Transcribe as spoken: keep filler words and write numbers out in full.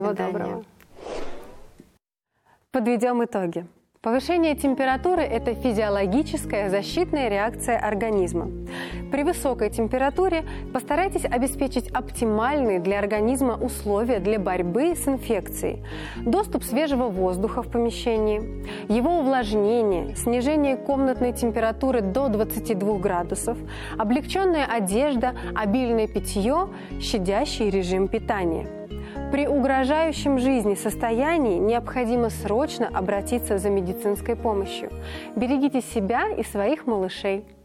Всего доброго. Подведем итоги. Повышение температуры – это физиологическая защитная реакция организма. При высокой температуре постарайтесь обеспечить оптимальные для организма условия для борьбы с инфекцией. Доступ свежего воздуха в помещении, его увлажнение, снижение комнатной температуры до двадцати двух градусов, облегченная одежда, обильное питье, щадящий режим питания. При угрожающем жизни состоянии необходимо срочно обратиться за медицинской помощью. Берегите себя и своих малышей.